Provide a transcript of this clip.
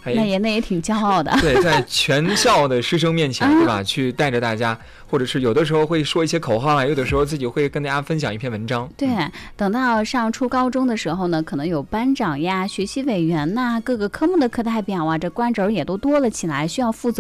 那也挺骄傲的。 对，在全校的师生面前，对吧？去带着大家，或者是有的时候会说一些口号啊，有的时候自己会跟大家分享一篇文章。 对，等到上初高中的时候呢，可能有班长呀、学习委员呐、各个科目的课代表啊，这官职也都多了起来，需要负责